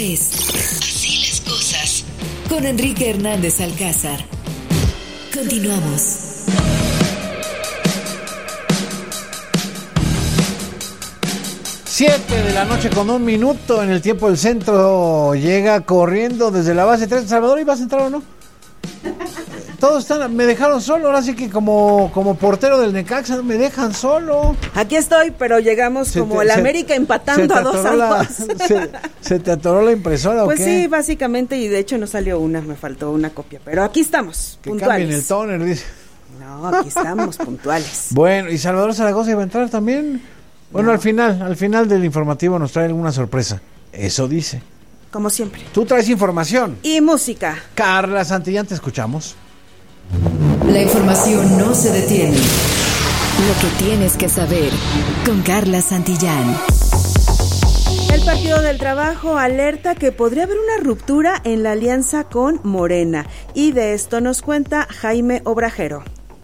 es Así las Cosas, con Enrique Hernández Alcázar. Continuamos. Siete de la noche con 1 minuto en el tiempo del centro. Llega corriendo desde la base 3. Salvador, ¿ibas a entrar o no? Todos están, me dejaron solo, ahora sí que como portero del Necaxa me dejan solo. Aquí estoy, pero llegamos como el América empatando a 2-2. ¿Se te atoró la impresora pues o qué? Sí, básicamente, y de hecho no salió una, me faltó una copia, pero aquí estamos, que puntuales. Cambien el toner, dice. No, aquí estamos, puntuales. Bueno, ¿y Salvador Zaragoza iba a entrar también? Bueno, no. al final del informativo nos trae alguna sorpresa. Eso dice. Como siempre. Tú traes información. Y música. Carla Santillán, te escuchamos. La información no se detiene. Lo que tienes que saber con Carla Santillán. El Partido del Trabajo alerta que podría haber una ruptura en la alianza con Morena. Y de esto nos cuenta Jaime Obrajero.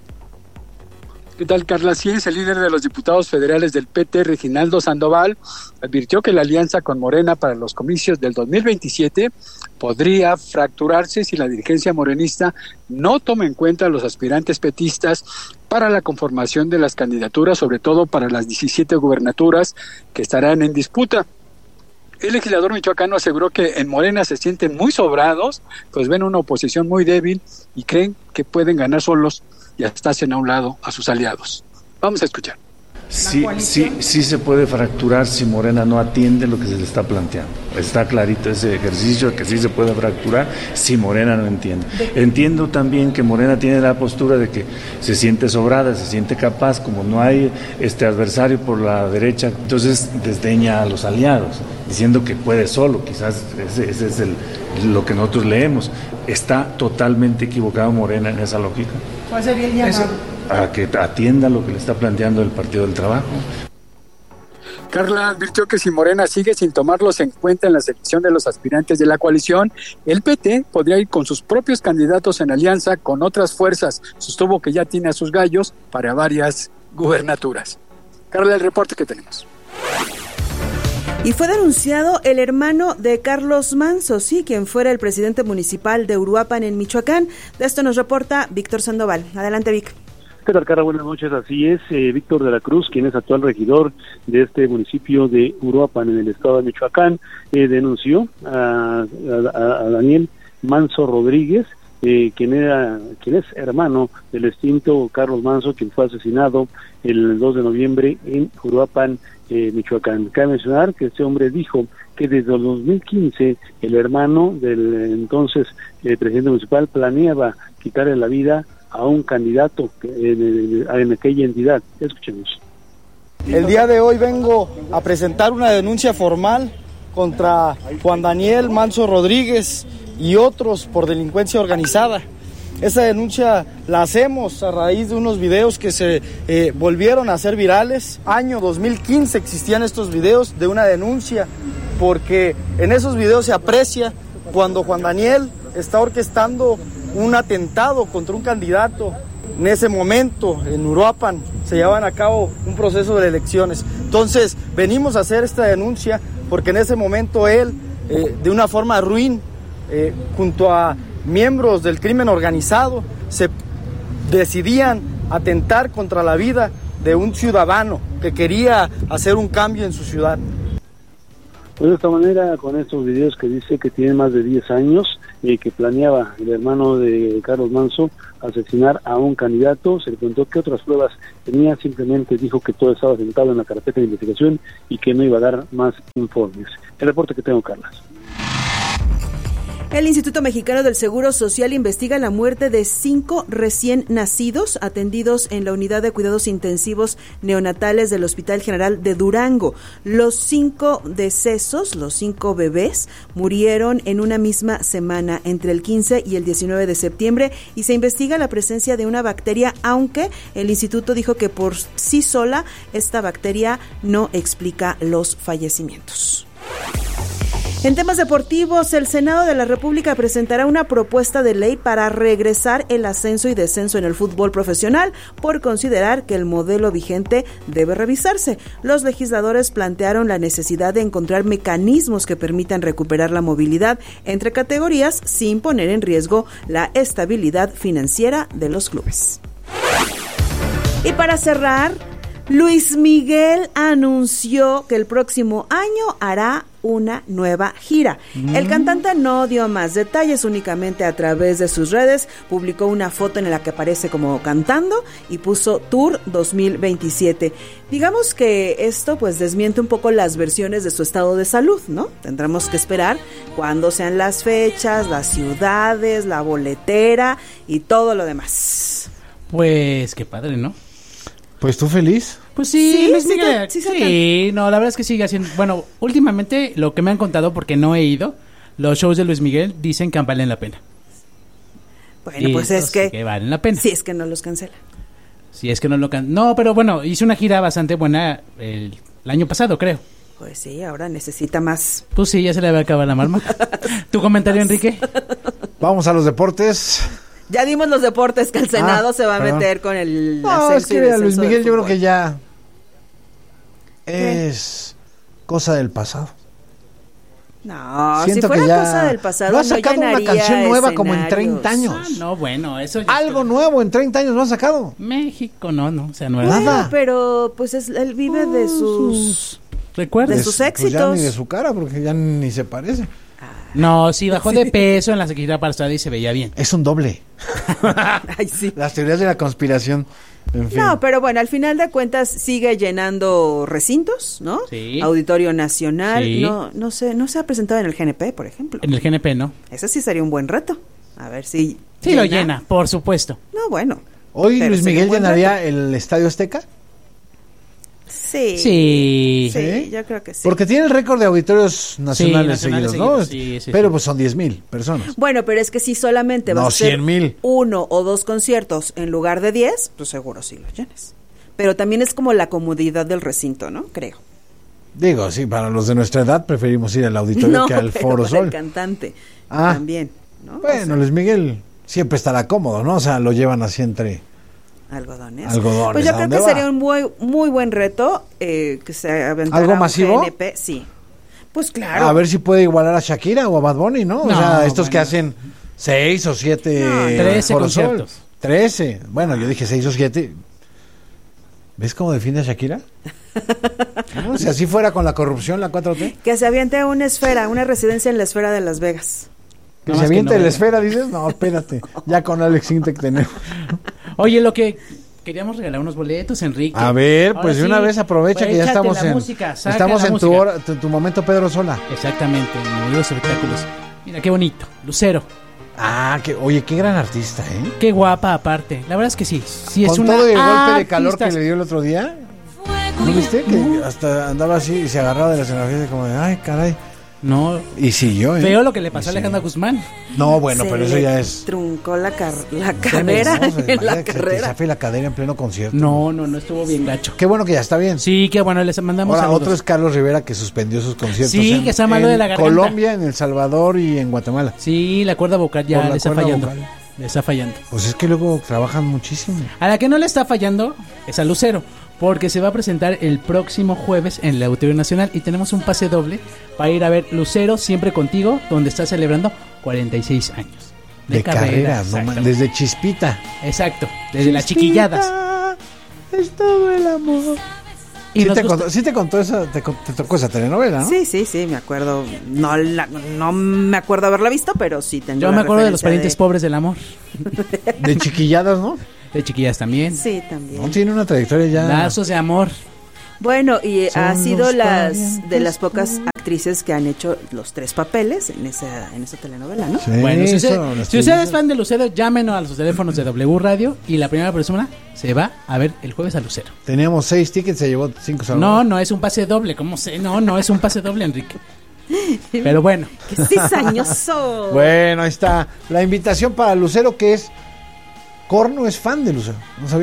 ¿Qué tal, Carla? Sí, el líder de los diputados federales del PT, Reginaldo Sandoval, advirtió que la alianza con Morena para los comicios del 2027 podría fracturarse si la dirigencia morenista no toma en cuenta a los aspirantes petistas para la conformación de las candidaturas, sobre todo para las 17 gubernaturas que estarán en disputa. El legislador michoacano aseguró que en Morena se sienten muy sobrados, pues ven una oposición muy débil y creen que pueden ganar solos y hasta hacen a un lado a sus aliados. Vamos a escuchar. Sí se puede fracturar si Morena no atiende lo que se le está planteando. Está clarito ese ejercicio que sí se puede fracturar si Morena no entiende. Entiendo también que Morena tiene la postura de que se siente sobrada, se siente capaz, como no hay adversario por la derecha, entonces desdeña a los aliados, diciendo que puede solo, quizás ese es lo que nosotros leemos. Está totalmente equivocado Morena en esa lógica. ¿Cuál sería el llamado? A que atienda lo que le está planteando el Partido del Trabajo. Carla advirtió que si Morena sigue sin tomarlos en cuenta en la selección de los aspirantes de la coalición, el PT podría ir con sus propios candidatos en alianza con otras fuerzas. Sostuvo que ya tiene a sus gallos para varias gubernaturas. Carla, el reporte que tenemos. Y fue denunciado el hermano de Carlos Manzo, quien fuera el presidente municipal de Uruapan en Michoacán. De esto nos reporta Víctor Sandoval. Adelante, Vic. ¿Qué tal, Carla? Buenas noches. Así es, Víctor de la Cruz, quien es actual regidor de este municipio de Uruapan en el estado de Michoacán, denunció a Daniel Manzo Rodríguez, quien es hermano del extinto Carlos Manzo, quien fue asesinado el 2 de noviembre en Uruapan, Michoacán. Cabe mencionar que este hombre dijo que desde el 2015 el hermano del entonces presidente municipal planeaba quitarle la vida a un candidato en aquella entidad. Escuchemos. El día de hoy vengo a presentar una denuncia formal contra Juan Daniel Manzo Rodríguez y otros por delincuencia organizada. Esta denuncia la hacemos a raíz de unos videos que se volvieron a ser virales. Año 2015 existían estos videos de una denuncia, porque en esos videos se aprecia cuando Juan Daniel está orquestando un atentado contra un candidato. En ese momento, en Uruapan, se llevaban a cabo un proceso de elecciones. Entonces, venimos a hacer esta denuncia porque en ese momento él, de una forma ruin, junto a miembros del crimen organizado, se decidían atentar contra la vida de un ciudadano que quería hacer un cambio en su ciudad. Pues de esta manera, con estos videos que dice que tiene más de 10 años, que planeaba el hermano de Carlos Manzo asesinar a un candidato, se le preguntó qué otras pruebas tenía, simplemente dijo que todo estaba sentado en la carpeta de investigación y que no iba a dar más informes. El reporte que tengo, Carlos. El Instituto Mexicano del Seguro Social investiga la muerte de 5 recién nacidos atendidos en la unidad de cuidados intensivos neonatales del Hospital General de Durango. Los 5 decesos, los 5 bebés, murieron en una misma semana, entre el 15 y el 19 de septiembre, y se investiga la presencia de una bacteria, aunque el instituto dijo que por sí sola esta bacteria no explica los fallecimientos. En temas deportivos, el Senado de la República presentará una propuesta de ley para regresar el ascenso y descenso en el fútbol profesional por considerar que el modelo vigente debe revisarse. Los legisladores plantearon la necesidad de encontrar mecanismos que permitan recuperar la movilidad entre categorías sin poner en riesgo la estabilidad financiera de los clubes. Y para cerrar, Luis Miguel anunció que el próximo año hará una nueva gira. El cantante no dio más detalles, únicamente a través de sus redes publicó una foto en la que aparece como cantando y puso Tour 2027. Digamos que esto pues desmiente un poco las versiones de su estado de salud, ¿no? Tendremos que esperar cuándo sean las fechas, las ciudades, la boletera y todo lo demás. Pues qué padre, ¿no? Pues tú feliz. Pues sí, Luis Miguel. Sí, no, la verdad es que sigue haciendo. Bueno, últimamente lo que me han contado, porque no he ido, los shows de Luis Miguel dicen que valen la pena. Bueno, pues es que valen la pena. Si es que no los cancela. Si es que no lo no, pero bueno, hice una gira bastante buena el año pasado, creo. Pues sí, ahora necesita más. Pues sí, ya se le va a acabar la marma. ¿Tu comentario, Enrique? Vamos a los deportes. Ya dimos los deportes, que el Senado se va a meter con el No, es que Luis Miguel yo creo que ya es cosa del pasado. No, Siento si fuera que ya cosa del pasado no ha sacado una canción nueva como en 30 años. No, bueno, eso ya Algo nuevo en 30 años no ha sacado. México, no, o sea, no Bueno, nada. pero pues él vive de sus recuerdos, de sus éxitos. Pues ya ni de su cara, porque ya ni se parece. No, sí, bajó de peso en la gira pasada y se veía bien. Es un doble. Ay, sí. Las teorías de la conspiración. En fin. No, pero bueno, al final de cuentas sigue llenando recintos, ¿no? Sí. Auditorio Nacional, Sí. no se ha presentado en el GNP, por ejemplo. En el GNP, ¿no? Ese sí sería un buen reto. A ver si Sí lo llena, por supuesto. No, bueno. Hoy pero Luis sería Miguel un buen llenaría reto. el Estadio Azteca. Sí. Sí. Sí, yo creo que sí. Porque tiene el récord de auditorios nacionales, nacionales seguidos, ¿no? seguidos, sí, Pero sí. pues son 10,000 personas. Bueno, pero es que si solamente vas No, a hacer 100,000. 1 o 2 conciertos en lugar de 10, pues seguro sí lo llenes. Pero también es como la comodidad del recinto, ¿no? Creo. Digo, sí, para los de nuestra edad preferimos ir al auditorio No, que al pero Foro para Sol. el cantante Ah. también, ¿no? Bueno, O sea, Luis Miguel siempre estará cómodo, ¿no? O sea, lo llevan así entre algodones. algodones. Pues yo ¿A creo dónde que va? sería un muy buen reto que se aventara ¿Algo un masivo? GNP, sí. Pues claro. A ver si puede igualar a Shakira o a Bad Bunny, ¿no? O No, sea, estos que bueno. hacen 6 o 7 No, 13 Foro Sol. conciertos. 13. Bueno, yo dije 6 o 7. ¿Ves cómo defiende a Shakira? No, si así fuera con la corrupción, la 4T. Que se aviente una esfera, una residencia en la esfera de Las Vegas. Que No, se es que aviente no, la ¿verdad? esfera, dices. No, espérate. Ya con Alex Intec tenemos. Oye, lo que queríamos regalar unos boletos, Enrique. A ver, Ahora pues de una sí, vez aprovecha pues que ya échate estamos la en música, saca estamos la en música. tu momento Pedro Sola. Exactamente, en los espectáculos. Mira qué bonito, Lucero. Ah, oye, qué gran artista, ¿eh? Qué guapa aparte. La verdad es que sí. Sí es Con una todo el golpe de calor que artista. le dio el otro día. ¿No viste? Que hasta andaba así y se agarraba de las energías como de, ay, caray. No, Y siguió, ¿eh? veo lo que le pasó a Y Alejandra Guzmán. No, bueno, Se pero eso le ya es... truncó la cadera No, en la que te carrera. zafe la cadera en pleno concierto. No estuvo bien gacho. Qué bueno que ya está bien. Sí, qué bueno, les mandamos Ahora, saludos. otro es Carlos Rivera que suspendió sus conciertos Sí, que está malo de la garganta. Colombia, en El Salvador y en Guatemala. Sí, la cuerda vocal Por ya la le está cuerda fallando. vocal. Le está fallando. Pues es que luego trabajan muchísimo. A la que no le está fallando es a Lucero, porque se va a presentar el próximo jueves en el Auditorio Nacional y tenemos un pase doble para ir a ver Lucero Siempre Contigo, donde está celebrando 46 años De carreras, no exacto. man- desde Chispita. Exacto, desde las chiquilladas. Es todo el amor. Y Sí nos te, gusta- contó, sí te contó esa, te tocó esa telenovela, ¿no? Sí, me acuerdo. No me acuerdo haberla visto, pero sí tengo Yo la me acuerdo de los referencia parientes pobres del amor, De chiquilladas, ¿no? de chiquillas también. Sí, también. No tiene una trayectoria ya. Lazos de amor. Bueno, y ha Son sido los de parientes las pocas actrices que han hecho los 3 papeles en esa telenovela, ¿no? Sí, Bueno, si eso, usted las es televisoras. fan de Lucero, llámenos a los teléfonos de W Radio y la primera persona se va a ver el jueves a Lucero. Teníamos 6 tickets, se llevó 5 salvados. No es un pase doble, ¿cómo sé? No es un pase doble, Enrique. Pero bueno, ¡Qué cizañoso! Bueno, ahí está la invitación para Lucero, que es... Corno es fan de Lucero, ¿no sabías?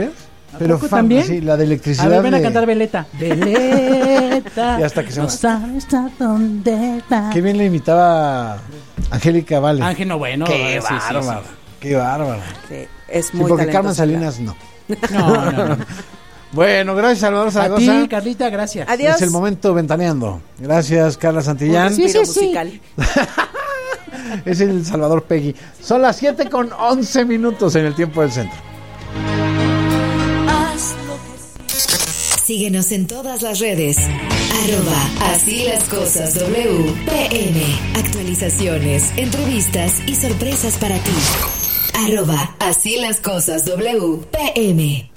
Pero también. Sí, la de electricidad. A ver, ven a cantar Veleta. Veleta. Y hasta que se no sabes a dónde va. Qué bien le imitaba Angélica Vale. Ángel, no, bueno. Qué bárbaro. Qué bárbaro. Sí, es muy porque Carmen talentosa. Salinas no. No. Bueno, gracias, Salvador A Zaragoza. ti, Carlita, gracias. Adiós. Es el momento ventaneando. Gracias, Carla Santillán. Un respiro musical. Es el Salvador Peggy. Son las 7:11 en el tiempo del centro. Síguenos en todas las redes. @Así las cosas WPM. Actualizaciones, entrevistas y sorpresas para ti. @Así las cosas WPM.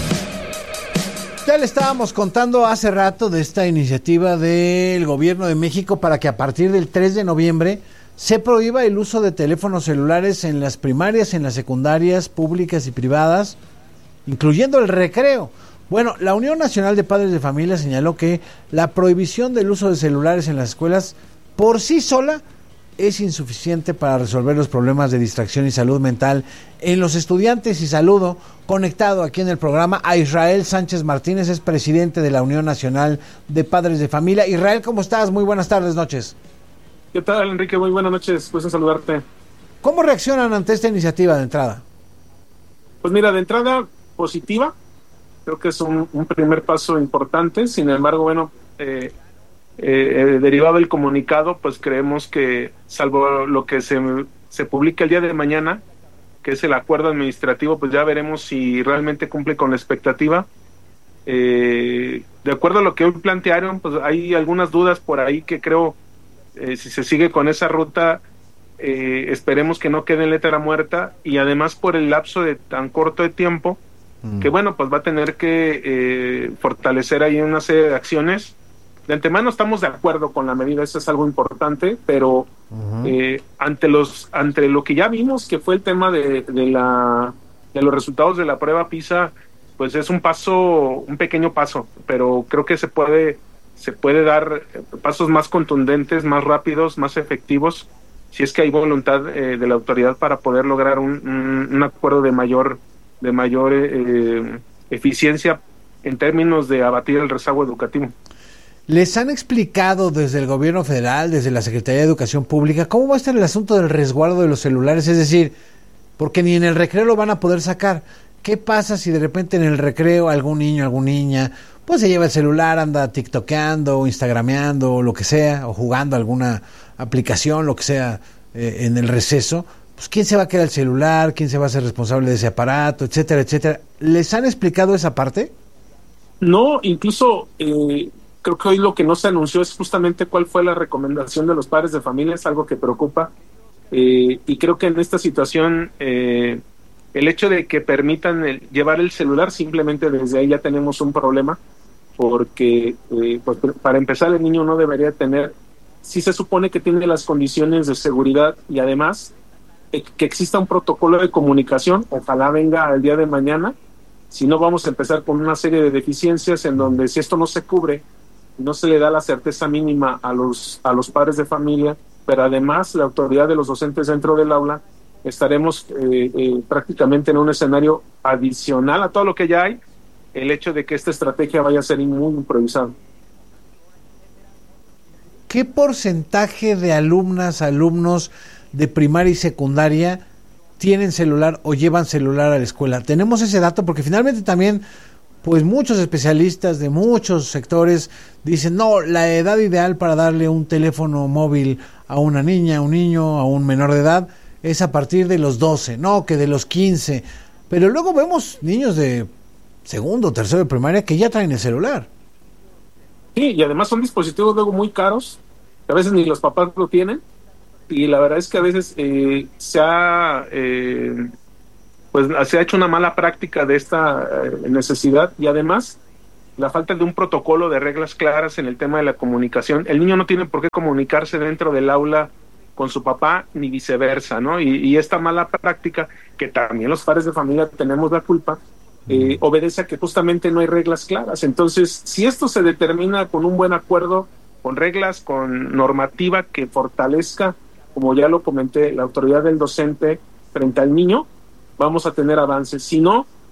Ya le estábamos contando hace rato de esta iniciativa del Gobierno de México para que a partir del 3 de noviembre se prohíba el uso de teléfonos celulares en las primarias, en las secundarias, públicas y privadas, incluyendo el recreo. Bueno, la Unión Nacional de Padres de Familia señaló que la prohibición del uso de celulares en las escuelas por sí sola es insuficiente para resolver los problemas de distracción y salud mental en los estudiantes. Y saludo conectado aquí en el programa a Israel Sánchez Martínez, es presidente de la Unión Nacional de Padres de Familia. Israel, ¿cómo estás? Muy buenas tardes, noches. ¿Qué tal, Enrique? Muy buenas noches, gusto en saludarte. ¿Cómo reaccionan ante esta iniciativa de entrada? Pues mira, de entrada positiva, creo que es un primer paso importante. Sin embargo, bueno, derivado del comunicado, pues creemos que, salvo lo que se publique el día de mañana, que es el acuerdo administrativo, pues ya veremos si realmente cumple con la expectativa. De acuerdo a lo que hoy plantearon, pues hay algunas dudas por ahí que creo, si se sigue con esa ruta, esperemos que no quede en letra muerta, y además por el lapso de tan corto de tiempo, que bueno, pues va a tener que fortalecer ahí una serie de acciones. De antemano estamos de acuerdo con la medida, eso es algo importante, pero ante lo que ya vimos, que fue el tema de los resultados de la prueba PISA, pues es un pequeño paso, pero creo que se puede dar pasos más contundentes, más rápidos, más efectivos, si es que hay voluntad de la autoridad para poder lograr un acuerdo de mayor eficiencia en términos de abatir el rezago educativo. ¿Les han explicado desde el gobierno federal, desde la Secretaría de Educación Pública, cómo va a estar el asunto del resguardo de los celulares? Es decir, porque ni en el recreo lo van a poder sacar. ¿Qué pasa si de repente en el recreo algún niño, alguna niña, pues se lleva el celular, anda tiktokeando, o instagrameando, o lo que sea, o jugando alguna aplicación, lo que sea, en el receso? Pues ¿quién se va a quedar el celular? ¿Quién se va a hacer responsable de ese aparato? Etcétera, etcétera. ¿Les han explicado esa parte? No, incluso creo que hoy lo que no se anunció es justamente cuál fue la recomendación de los padres de familia, es algo que preocupa, y creo que en esta situación el hecho de que permitan llevar el celular, simplemente desde ahí ya tenemos un problema, porque pues, para empezar el niño no debería tener, si se supone que tiene las condiciones de seguridad y además que exista un protocolo de comunicación, ojalá venga el día de mañana, si no vamos a empezar con una serie de deficiencias en donde si esto no se cubre, no se le da la certeza mínima a los padres de familia, pero además la autoridad de los docentes dentro del aula, estaremos prácticamente en un escenario adicional a todo lo que ya hay, el hecho de que esta estrategia vaya a ser muy improvisada. ¿Qué porcentaje de alumnos de primaria y secundaria tienen celular o llevan celular a la escuela? ¿Tenemos ese dato? Porque finalmente también, pues muchos especialistas de muchos sectores dicen, no, la edad ideal para darle un teléfono móvil a una niña, a un niño, a un menor de edad, es a partir de los 12, no, que de los 15. Pero luego vemos niños de segundo, tercero de primaria que ya traen el celular. Sí, y además son dispositivos luego muy caros, que a veces ni los papás lo tienen, y la verdad es que a veces se ha hecho una mala práctica de esta necesidad, y además la falta de un protocolo de reglas claras en el tema de la comunicación. El niño no tiene por qué comunicarse dentro del aula con su papá ni viceversa, ¿no? Y esta mala práctica, que también los padres de familia tenemos la culpa, obedece a que justamente no hay reglas claras. Entonces, si esto se determina con un buen acuerdo, con reglas, con normativa que fortalezca, como ya lo comenté, la autoridad del docente frente al niño, vamos a tener avances. Si no,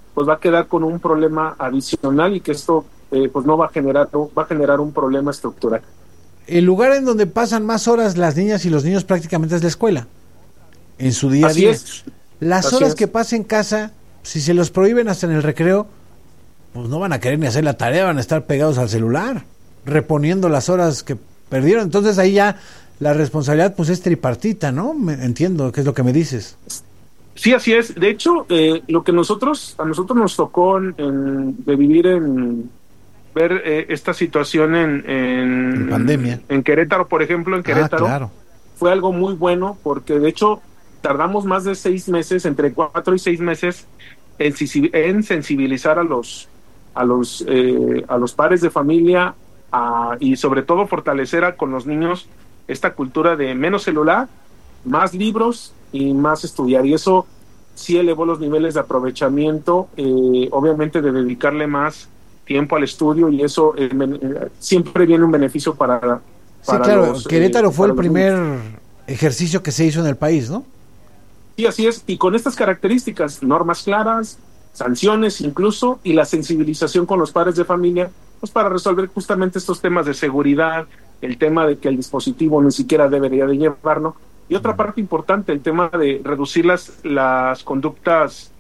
pues va a quedar con un problema adicional y que esto pues no va a generar un problema estructural. El lugar en donde pasan más horas las niñas y los niños prácticamente es la escuela, en su día a día. Las horas que pasa en casa, si se los prohíben hasta en el recreo, pues no van a querer ni hacer la tarea, van a estar pegados al celular, reponiendo las horas que perdieron. Entonces ahí ya la responsabilidad pues es tripartita, ¿no? Entiendo qué es lo que me dices. Sí, así es. De hecho, lo que a nosotros nos tocó de vivir ver esta situación en pandemia. En Querétaro, por ejemplo, claro. Fue algo muy bueno porque de hecho tardamos más de 6 meses, entre 4 y 6 meses, en sensibilizar a los padres de familia y sobre todo fortalecer con los niños esta cultura de menos celular, más libros y más estudiar, y eso sí elevó los niveles de aprovechamiento, obviamente de dedicarle más tiempo al estudio, y eso siempre viene un beneficio para sí, claro, Querétaro fue el primer ejercicio que se hizo en el país, ¿no? Sí, así es, y con estas características, normas claras, sanciones incluso, y la sensibilización con los padres de familia, pues para resolver justamente estos temas de seguridad, el tema de que el dispositivo ni siquiera debería de llevarlo, y otra parte importante, el tema de reducir las conductas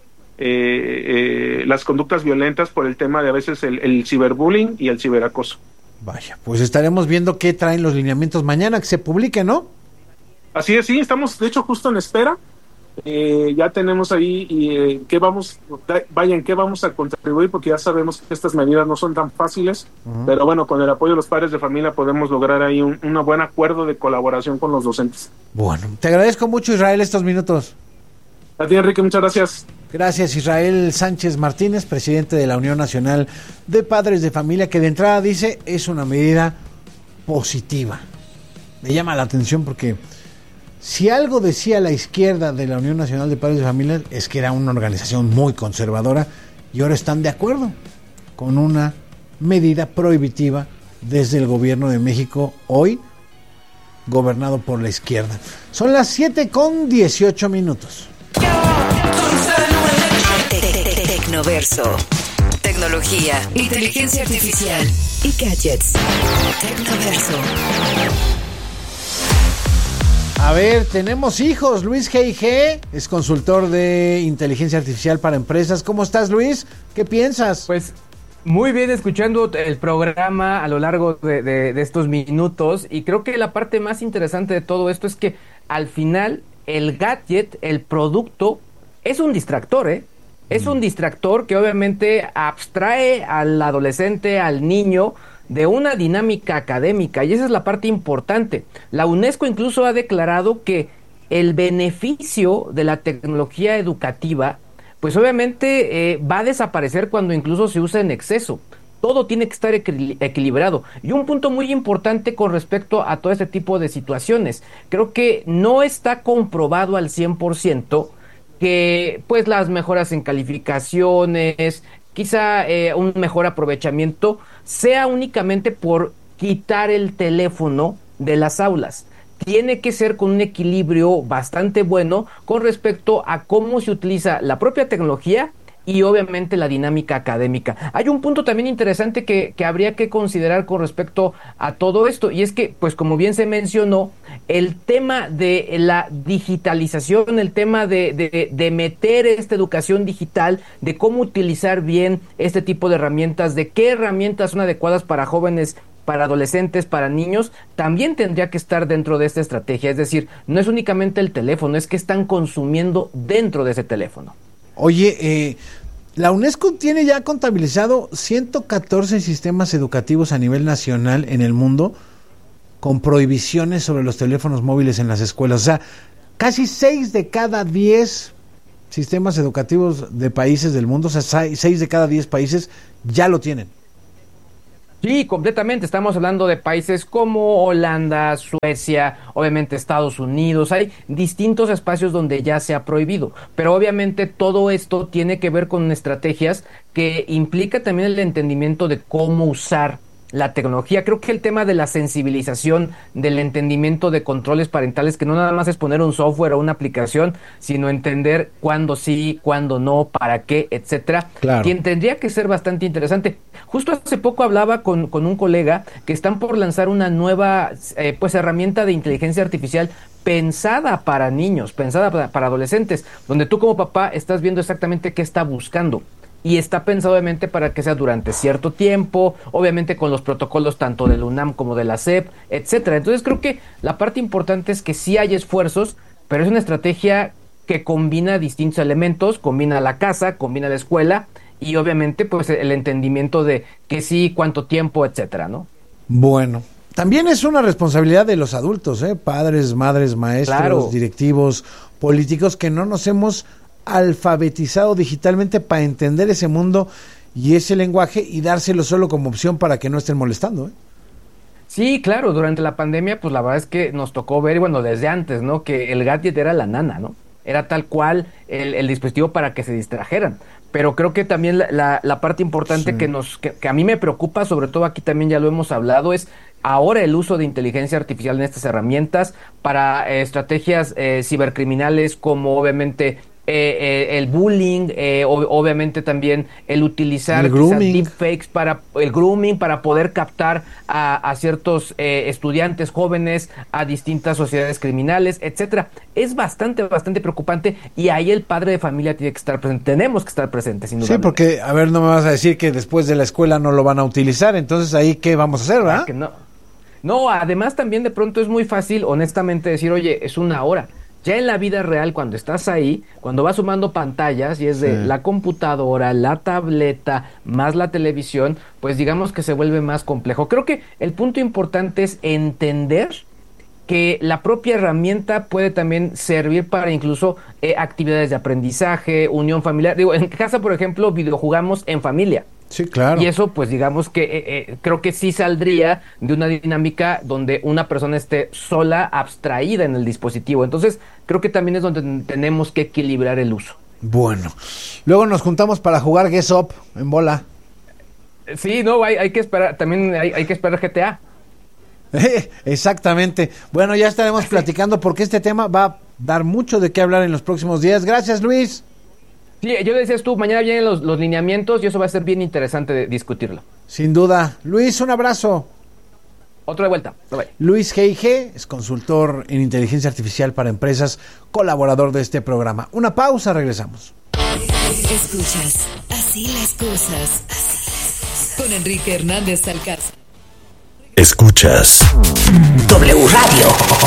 violentas por el tema de a veces el ciberbullying y el ciberacoso. Vaya, pues estaremos viendo qué traen los lineamientos mañana que se publique, ¿no? Así es, sí, estamos de hecho justo en espera. Ya tenemos ahí qué vamos a contribuir, porque ya sabemos que estas medidas no son tan fáciles, pero bueno, con el apoyo de los padres de familia podemos lograr ahí un buen acuerdo de colaboración con los docentes. Bueno, te agradezco mucho, Israel, estos minutos. A ti, Enrique, muchas gracias. Gracias, Israel Sánchez Martínez, presidente de la Unión Nacional de Padres de Familia, que de entrada dice es una medida positiva. Me llama la atención porque si algo decía la izquierda de la Unión Nacional de Padres de Familia es que era una organización muy conservadora, y ahora están de acuerdo con una medida prohibitiva desde el gobierno de México, hoy gobernado por la izquierda. Son las 7:18. Tecnoverso. Tecnología, inteligencia artificial y gadgets. Tecnoverso. A ver, tenemos hijos. Luis G.I.G. es consultor de inteligencia artificial para empresas. ¿Cómo estás, Luis? ¿Qué piensas? Pues muy bien, escuchando el programa a lo largo de estos minutos, y creo que la parte más interesante de todo esto es que al final el gadget, el producto, es un distractor, ¿eh? Es un distractor que obviamente abstrae al adolescente, al niño, de una dinámica académica, y esa es la parte importante. La UNESCO incluso ha declarado que el beneficio de la tecnología educativa, pues obviamente va a desaparecer cuando incluso se usa en exceso. Todo tiene que estar equilibrado. Y un punto muy importante con respecto a todo este tipo de situaciones, creo que no está comprobado al 100% que pues las mejoras en calificaciones, quizá un mejor aprovechamiento, sea únicamente por quitar el teléfono de las aulas. Tiene que ser con un equilibrio bastante bueno con respecto a cómo se utiliza la propia tecnología y obviamente la dinámica académica. Hay un punto también interesante que habría que considerar con respecto a todo esto, y es que, pues como bien se mencionó, el tema de la digitalización, el tema de meter esta educación digital, de cómo utilizar bien este tipo de herramientas, de qué herramientas son adecuadas para jóvenes, para adolescentes, para niños, también tendría que estar dentro de esta estrategia. Es decir, no es únicamente el teléfono, es que están consumiendo dentro de ese teléfono. Oye, la UNESCO tiene ya contabilizado 114 sistemas educativos a nivel nacional en el mundo con prohibiciones sobre los teléfonos móviles en las escuelas. O sea, casi 6 de cada 10 sistemas educativos de países del mundo, o sea, 6 de cada 10 países ya lo tienen. Sí, completamente. Estamos hablando de países como Holanda, Suecia, obviamente Estados Unidos. Hay distintos espacios donde ya se ha prohibido, pero obviamente todo esto tiene que ver con estrategias que implica también el entendimiento de cómo usar la tecnología. Creo que el tema de la sensibilización, del entendimiento de controles parentales, que no nada más es poner un software o una aplicación, sino entender cuándo sí, cuándo no, para qué, etcétera, claro, tendría que ser bastante interesante. Justo hace poco hablaba con un colega que están por lanzar una nueva pues herramienta de inteligencia artificial pensada para niños, pensada para adolescentes, donde tú como papá estás viendo exactamente qué está buscando. Y está pensado obviamente para que sea durante cierto tiempo, obviamente con los protocolos tanto del UNAM como de la SEP, etcétera. Entonces creo que la parte importante es que sí hay esfuerzos, pero es una estrategia que combina distintos elementos, combina la casa, combina la escuela y obviamente pues el entendimiento de que sí, cuánto tiempo, etcétera, ¿no? Bueno, también es una responsabilidad de los adultos, padres, madres, maestros, claro, directivos, políticos, que no nos hemos alfabetizado digitalmente para entender ese mundo y ese lenguaje y dárselo solo como opción para que no estén molestando. Sí, claro, durante la pandemia pues la verdad es que nos tocó ver, bueno, desde antes, ¿no? Que el gadget era la nana, ¿no? Era tal cual el dispositivo para que se distrajeran. Pero creo que también la parte importante, sí, que a mí me preocupa, sobre todo aquí también ya lo hemos hablado, es ahora el uso de inteligencia artificial en estas herramientas para estrategias cibercriminales, como obviamente el bullying, obviamente también el utilizar deepfakes para el grooming, para poder captar a ciertos estudiantes jóvenes, a distintas sociedades criminales, etcétera. Es bastante preocupante y ahí el padre de familia tiene que estar presente, tenemos que estar presentes, sin duda. Sí, porque, a ver, no me vas a decir que después de la escuela no lo van a utilizar, entonces ahí ¿qué vamos a hacer, verdad? Que no, además también de pronto es muy fácil, honestamente, decir, oye, es una hora. Ya en la vida real, cuando estás ahí, cuando vas sumando pantallas y es de la computadora, la tableta, más la televisión, pues digamos que se vuelve más complejo. Creo que el punto importante es entender que la propia herramienta puede también servir para incluso actividades de aprendizaje, unión familiar. Digo, en casa, por ejemplo, videojugamos en familia. Sí, claro. Y eso, pues digamos que creo que sí saldría de una dinámica donde una persona esté sola, abstraída en el dispositivo. Entonces, creo que también es donde tenemos que equilibrar el uso. Bueno, luego nos juntamos para jugar Guess Up en bola. Sí, no, hay que esperar, también hay que esperar GTA. Exactamente. Bueno, ya estaremos platicando porque este tema va a dar mucho de qué hablar en los próximos días. Gracias, Luis. Sí, yo le decías tú, mañana vienen los lineamientos y eso va a ser bien interesante de discutirlo. Sin duda. Luis, un abrazo. Otro de vuelta. Bye. Luis G.I.G. es consultor en inteligencia artificial para empresas, colaborador de este programa. Una pausa, regresamos. Escuchas Así las cosas. Con Enrique Hernández Alcázar. Escuchas W Radio.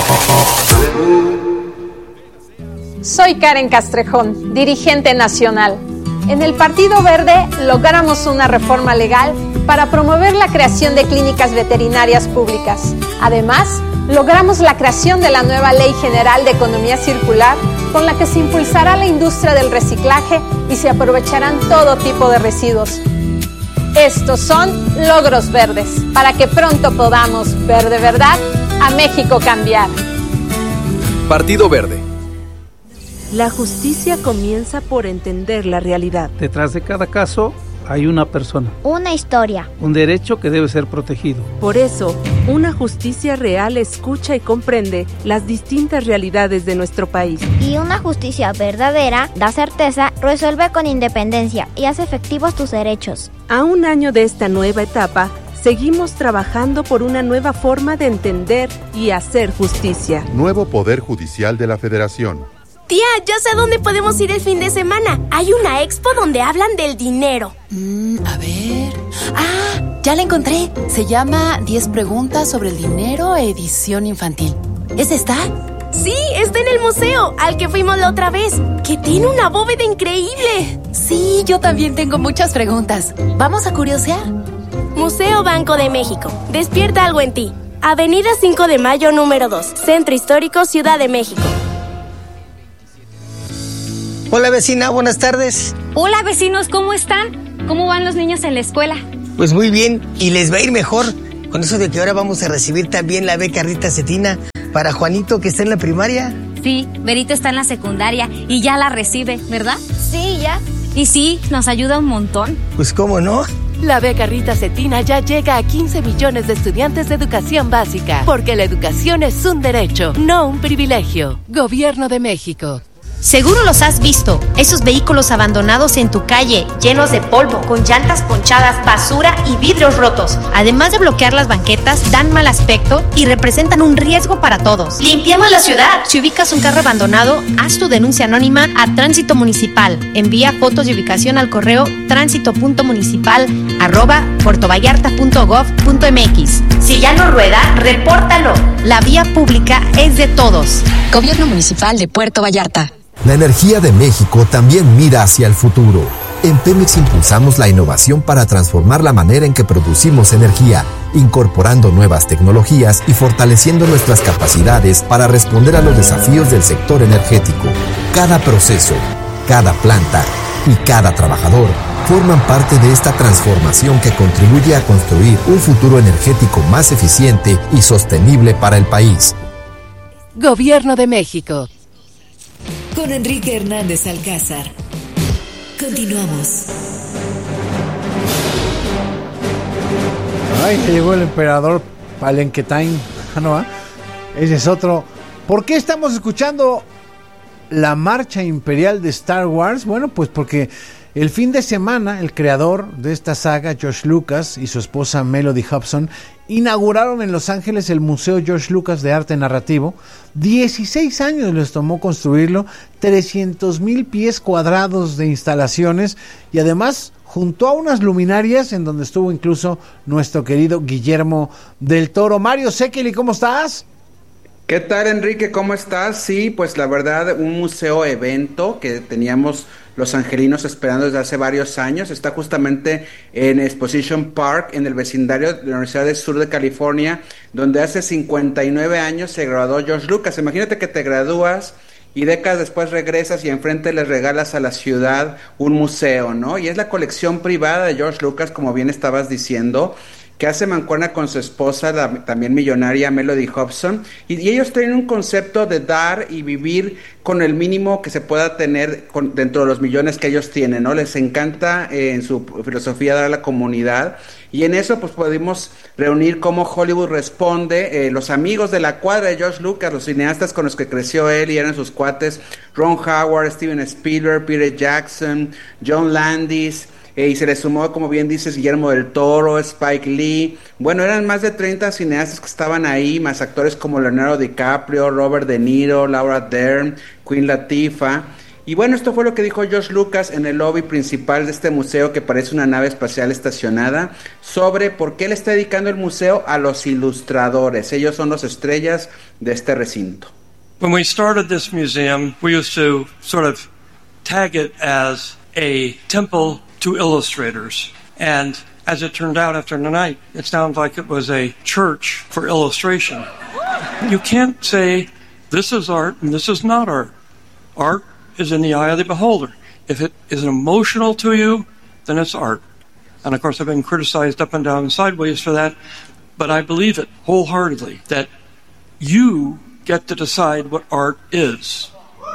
Soy Karen Castrejón, dirigente nacional. En el Partido Verde logramos una reforma legal para promover la creación de clínicas veterinarias públicas. Además, logramos la creación de la nueva Ley General de Economía Circular, con la que se impulsará la industria del reciclaje y se aprovecharán todo tipo de residuos. Estos son logros verdes, para que pronto podamos ver de verdad a México cambiar. Partido Verde. La justicia comienza por entender la realidad. Detrás de cada caso hay una persona. Una historia. Un derecho que debe ser protegido. Por eso, una justicia real escucha y comprende las distintas realidades de nuestro país. Y una justicia verdadera da certeza, resuelve con independencia y hace efectivos tus derechos. A un año de esta nueva etapa, seguimos trabajando por una nueva forma de entender y hacer justicia. Nuevo Poder Judicial de la Federación. Tía, ya sé a dónde podemos ir el fin de semana. Hay una expo donde hablan del dinero. A ver... ¡Ah! Ya la encontré. Se llama 10 preguntas sobre el dinero, edición infantil. ¿Es esta? Sí, está en el museo, al que fuimos la otra vez. Que tiene una bóveda increíble. Sí, yo también tengo muchas preguntas. ¿Vamos a curiosear? Museo Banco de México. Despierta algo en ti. Avenida 5 de Mayo, número 2. Centro Histórico, Ciudad de México. Hola vecina, buenas tardes. Hola vecinos, ¿cómo están? ¿Cómo van los niños en la escuela? Pues muy bien, y les va a ir mejor con eso de que ahora vamos a recibir también la beca Rita Cetina para Juanito, que está en la primaria. Sí, Berito está en la secundaria y ya la recibe, ¿verdad? Sí, ya. Y sí, nos ayuda un montón. Pues cómo no, La beca Rita Cetina ya llega a 15 millones de estudiantes de educación básica, porque la educación es un derecho, no un privilegio. Gobierno de México. Seguro los has visto, esos vehículos abandonados en tu calle, llenos de polvo, con llantas ponchadas, basura y vidrios rotos. Además de bloquear las banquetas, dan mal aspecto y representan un riesgo para todos. ¡Limpiemos la ciudad! Si ubicas un carro abandonado, haz tu denuncia anónima a Tránsito Municipal. Envía fotos de ubicación al correo transito.municipal@puertovallarta.gov.mx. Si ya no rueda, repórtalo. La vía pública es de todos. Gobierno Municipal de Puerto Vallarta. La energía de México también mira hacia el futuro. En Pemex impulsamos la innovación para transformar la manera en que producimos energía, incorporando nuevas tecnologías y fortaleciendo nuestras capacidades para responder a los desafíos del sector energético. Cada proceso, cada planta y cada trabajador forman parte de esta transformación que contribuye a construir un futuro energético más eficiente y sostenible para el país. Gobierno de México. Con Enrique Hernández Alcázar. Continuamos. Ay, que llegó el emperador Palenquetain. ¿No? Ese es otro. ¿Por qué estamos escuchando la marcha imperial de Star Wars? Bueno, pues porque el fin de semana el creador de esta saga, George Lucas, y su esposa Melody Hobson inauguraron en Los Ángeles el Museo George Lucas de Arte Narrativo. 16 años les tomó construirlo, 300,000 pies cuadrados de instalaciones, y además junto a unas luminarias en donde estuvo incluso nuestro querido Guillermo del Toro. Mario Sekeli, ¿cómo estás? ¿Qué tal, Enrique? ¿Cómo estás? Sí, pues la verdad, un museo evento que teníamos los angelinos esperando desde hace varios años. Está justamente en Exposition Park, en el vecindario de la Universidad del Sur de California, donde hace 59 años se graduó George Lucas. Imagínate que te gradúas y décadas después regresas y enfrente les regalas a la ciudad un museo, ¿no? Y es la colección privada de George Lucas, como bien estabas diciendo, que hace mancuerna con su esposa, la también millonaria Melody Hobson, y ellos tienen un concepto de dar y vivir con el mínimo que se pueda tener dentro de los millones que ellos tienen, ¿no? Les encanta en su filosofía dar a la comunidad, y en eso pues pudimos reunir cómo Hollywood responde, los amigos de la cuadra de George Lucas, los cineastas con los que creció él y eran sus cuates, Ron Howard, Steven Spielberg, Peter Jackson, John Landis, y se le sumó, como bien dices, Guillermo del Toro, Spike Lee. Bueno, eran más de 30 cineastas que estaban ahí, más actores como Leonardo DiCaprio, Robert De Niro, Laura Dern, Queen Latifah. Y bueno, esto fue lo que dijo George Lucas en el lobby principal de este museo, que parece una nave espacial estacionada, sobre por qué le está dedicando el museo a los ilustradores. Ellos son las estrellas de este recinto. When we started this museum, we used to sort of tag it as a temple to illustrators, and as it turned out after tonight, it sounds like it was a church for illustration. You can't say this is art and this is not art. Art is in the eye of the beholder. If it is emotional to you, then it's art. And of course I've been criticized up and down and sideways for that, but I believe it wholeheartedly, that you get to decide what art is.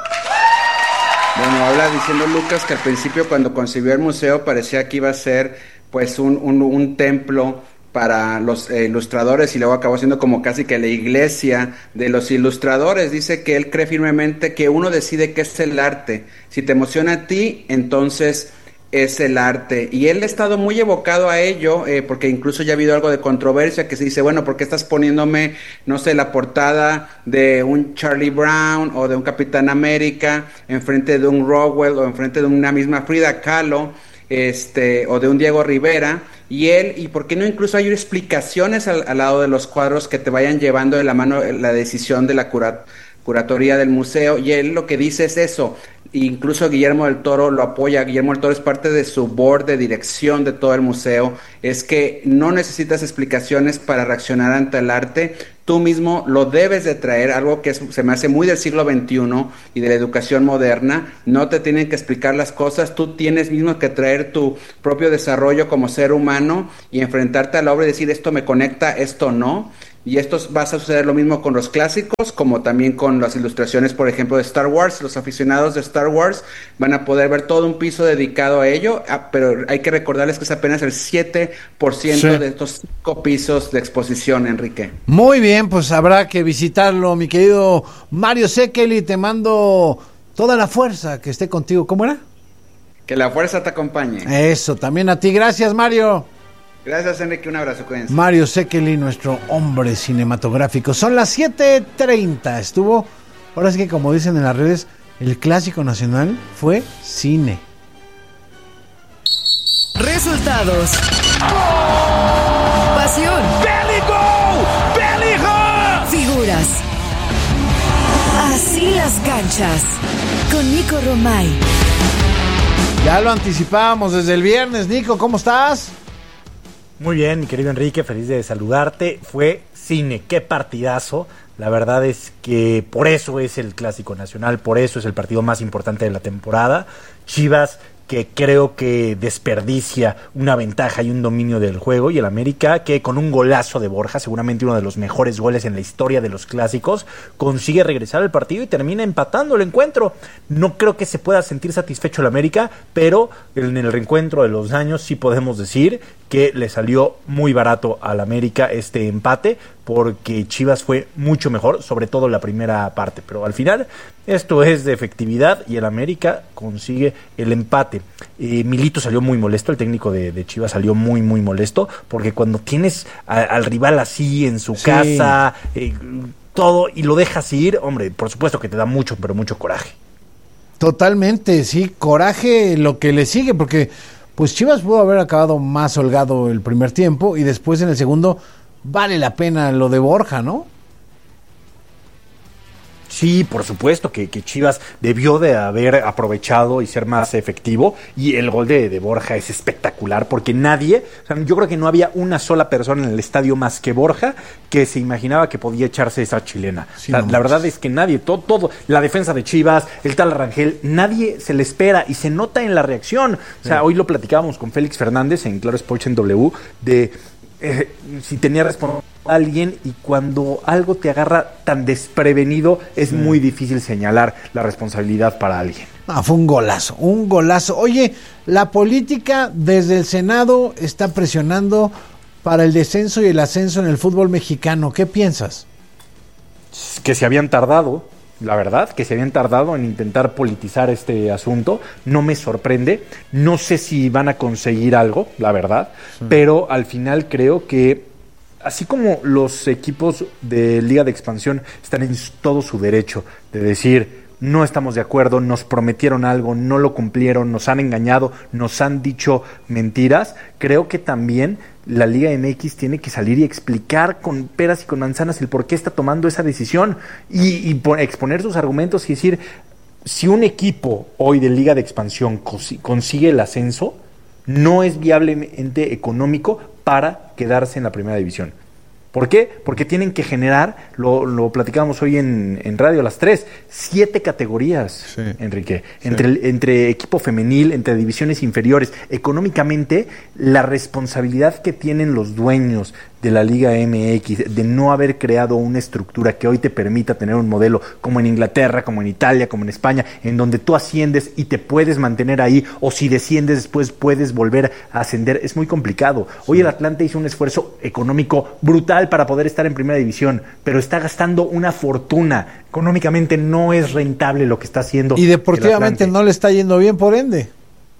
Bueno, habla diciendo Lucas que al principio, cuando concibió el museo, parecía que iba a ser pues un templo para los ilustradores, y luego acabó siendo como casi que la iglesia de los ilustradores. Dice que él cree firmemente que uno decide qué es el arte. Si te emociona a ti, entonces es el arte, y él ha estado muy evocado a ello, porque incluso ya ha habido algo de controversia, que se dice, bueno, ¿por qué estás poniéndome, no sé, la portada de un Charlie Brown o de un Capitán América enfrente de un Rockwell o enfrente de una misma Frida Kahlo, o de un Diego Rivera? Y por qué no incluso hay explicaciones al lado de los cuadros que te vayan llevando de la mano la decisión de la curatoría del museo. Y él lo que dice es eso. Incluso Guillermo del Toro lo apoya. Guillermo del Toro es parte de su board de dirección de todo el museo. Es que no necesitas explicaciones para reaccionar ante el arte. Tú mismo lo debes de traer, algo que se me hace muy del siglo XXI y de la educación moderna. No te tienen que explicar las cosas, tú tienes mismo que traer tu propio desarrollo como ser humano y enfrentarte a la obra y decir, esto me conecta, esto no. Y esto va a suceder lo mismo con los clásicos, como también con las ilustraciones, por ejemplo, de Star Wars. Los aficionados de Star Wars van a poder ver todo un piso dedicado a ello, pero hay que recordarles que es apenas el 7% de estos 5 pisos de exposición, Enrique. Muy bien, pues habrá que visitarlo, mi querido Mario Sekeli. Te mando toda la fuerza, que esté contigo. ¿Cómo era? Que la fuerza te acompañe. Eso, también a ti. Gracias, Mario. Gracias, Enrique, un abrazo, cuídense. Mario Sekeli, nuestro hombre cinematográfico. Son las 7:30. Estuvo, ahora sí que como dicen en las redes, el clásico nacional fue cine. Resultados. Pasión. Figuras. Así las canchas. Con Nico Romay. Ya lo anticipábamos desde el viernes. Nico, ¿cómo estás? Muy bien, mi querido Enrique, feliz de saludarte. Fue cine, qué partidazo. La verdad es que por eso es el clásico nacional, por eso es el partido más importante de la temporada. Chivas, que creo que desperdicia una ventaja y un dominio del juego, y el América, que con un golazo de Borja, seguramente uno de los mejores goles en la historia de los clásicos, consigue regresar al partido y termina empatando el encuentro. No creo que se pueda sentir satisfecho el América, pero en el reencuentro de los años sí podemos decir que le salió muy barato al América este empate, porque Chivas fue mucho mejor, sobre todo la primera parte, pero al final esto es de efectividad y el América consigue el empate. Milito salió muy molesto, el técnico de Chivas salió muy molesto, porque cuando tienes al rival así en su casa, todo, y lo dejas ir, hombre, por supuesto que te da mucho, pero mucho coraje. Totalmente, sí, coraje lo que le sigue, porque pues Chivas pudo haber acabado más holgado el primer tiempo y después en el segundo vale la pena lo de Borja, ¿no? Sí, por supuesto que Chivas debió de haber aprovechado y ser más efectivo, y el gol de Borja es espectacular, porque nadie, o sea, yo creo que no había una sola persona en el estadio más que Borja que se imaginaba que podía echarse esa chilena. Sí, la verdad es que nadie, todo, la defensa de Chivas, el tal Rangel, nadie se le espera y se nota en la reacción. O sea, hoy lo platicábamos con Félix Fernández en Claro Sports en W, de si tenía responsabilidad a alguien, y cuando algo te agarra tan desprevenido es muy difícil señalar la responsabilidad para alguien. Fue un golazo. Oye, la política desde el Senado está presionando para el descenso y el ascenso en el fútbol mexicano. ¿Qué piensas? Que se habían tardado. La verdad, que se habían tardado en intentar politizar este asunto. No me sorprende. No sé si van a conseguir algo, la verdad. Pero al final creo que, así como los equipos de Liga de Expansión están en todo su derecho de decir: no estamos de acuerdo, nos prometieron algo, no lo cumplieron, nos han engañado, nos han dicho mentiras, creo que también la Liga MX tiene que salir y explicar con peras y con manzanas el por qué está tomando esa decisión, y exponer sus argumentos y decir: si un equipo hoy de Liga de Expansión consigue el ascenso, no es viablemente económico para quedarse en la primera división. ¿Por qué? Porque tienen que generar, lo platicábamos hoy en Radio a las 3, 7 categorías, Enrique, entre equipo femenil, entre divisiones inferiores. Económicamente, la responsabilidad que tienen los dueños de la Liga MX de no haber creado una estructura que hoy te permita tener un modelo como en Inglaterra, como en Italia, como en España, en donde tú asciendes y te puedes mantener ahí, o si desciendes después puedes volver a ascender, es muy complicado. Hoy el Atlante hizo un esfuerzo económico brutal para poder estar en primera división, pero está gastando una fortuna. Económicamente no es rentable lo que está haciendo. Y deportivamente no le está yendo bien, por ende.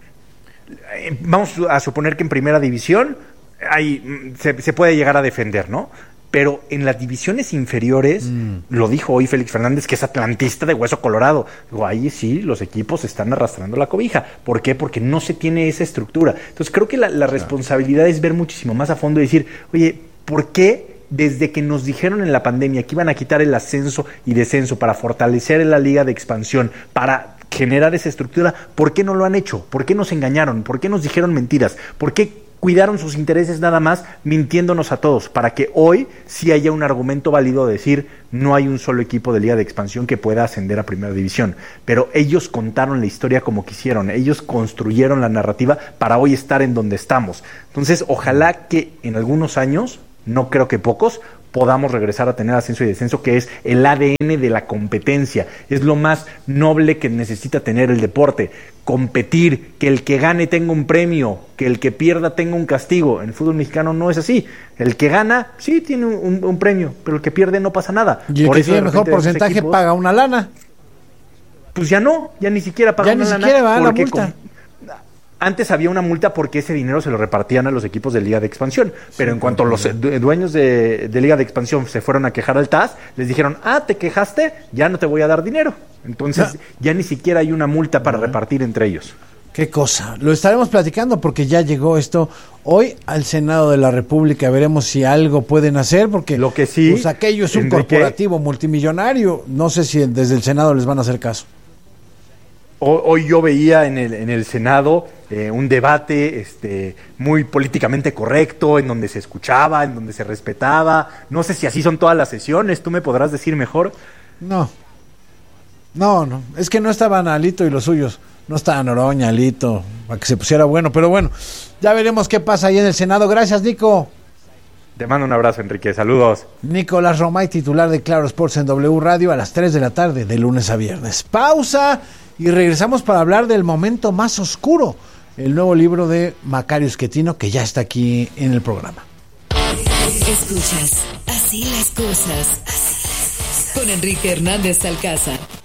Vamos a suponer que en primera división ahí se puede llegar a defender, ¿no? Pero en las divisiones inferiores, lo dijo hoy Félix Fernández, que es atlantista de hueso colorado, digo, ahí sí los equipos están arrastrando la cobija. ¿Por qué? Porque no se tiene esa estructura. Entonces creo que la responsabilidad es ver muchísimo más a fondo y decir: oye, ¿por qué desde que nos dijeron en la pandemia que iban a quitar el ascenso y descenso para fortalecer la Liga de Expansión, para generar esa estructura, por qué no lo han hecho? ¿Por qué nos engañaron? ¿Por qué nos dijeron mentiras? ¿Por qué cuidaron sus intereses nada más mintiéndonos a todos? Para que hoy sí haya un argumento válido de decir: no hay un solo equipo de Liga de Expansión que pueda ascender a primera división. Pero ellos contaron la historia como quisieron, ellos construyeron la narrativa para hoy estar en donde estamos. Entonces, ojalá que en algunos años, no creo que pocos, podamos regresar a tener ascenso y descenso, que es el ADN de la competencia. Es lo más noble que necesita tener el deporte. Competir, que el que gane tenga un premio, que el que pierda tenga un castigo. En el fútbol mexicano no es así. El que gana, sí tiene un premio, pero el que pierde no pasa nada. Y el que tiene mejor porcentaje paga una lana. Pues ya no, ya ni siquiera paga una lana. Ya ni siquiera va la multa. Antes había una multa porque ese dinero se lo repartían a los equipos de Liga de Expansión, pero en cuanto los dueños de Liga de Expansión se fueron a quejar al TAS, les dijeron, ¿te quejaste? Ya no te voy a dar dinero. Entonces ya ni siquiera hay una multa para repartir entre ellos. Qué cosa. Lo estaremos platicando porque ya llegó esto hoy al Senado de la República. Veremos si algo pueden hacer, porque lo que sí, pues aquello es un corporativo multimillonario. No sé si desde el Senado les van a hacer caso. Hoy yo veía en el Senado un debate muy políticamente correcto, en donde se escuchaba, en donde se respetaba. No sé si así son todas las sesiones, tú me podrás decir mejor. No, es que no estaban Alito y los suyos. No estaba Noroña, Alito, para que se pusiera bueno. Pero bueno, ya veremos qué pasa ahí en el Senado. Gracias, Nico. Te mando un abrazo, Enrique. Saludos. Nicolás Romay, titular de Claro Sports en W Radio, a las 3 de la tarde, de lunes a viernes. Pausa y regresamos para hablar del momento más oscuro, el nuevo libro de Macario Schettino, que ya está aquí en el programa. Escuchas Así las cosas, con Enrique Hernández Alcázar.